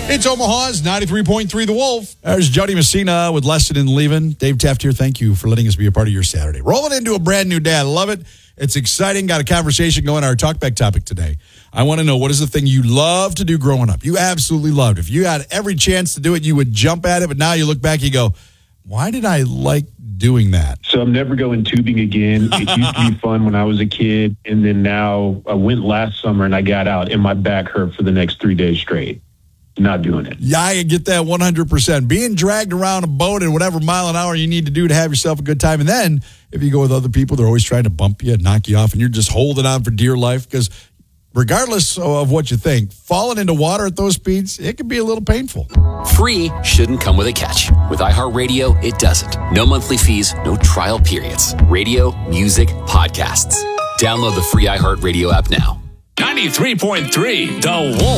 It's Omaha's 93.3 The Wolf. There's Jody Messina with Lesson in Leaving. Dave Taft here. Thank you for letting us be a part of your Saturday. Rolling into a brand new day. I love it. It's exciting. Got a conversation going. Our talkback topic today. I want to know, what is the thing you love to do growing up? You absolutely loved. If you had every chance to do it, you would jump at it. But now you look back, you go, why did I like doing that? So I'm never going tubing again. It used to be fun when I was a kid. And then now I went last summer and I got out and my back hurt for the next 3 days straight. Not doing it. Yeah, I get that 100%. Being dragged around a boat at whatever mile an hour you need to do to have yourself a good time. And then if you go with other people, they're always trying to bump you and knock you off, and you're just holding on for dear life. Because regardless of what you think, falling into water at those speeds, it can be a little painful. Free shouldn't come with a catch. With iHeartRadio, it doesn't. No monthly fees, no trial periods. Radio, music, podcasts. Download the free iHeartRadio app now. 93.3 The Wolf.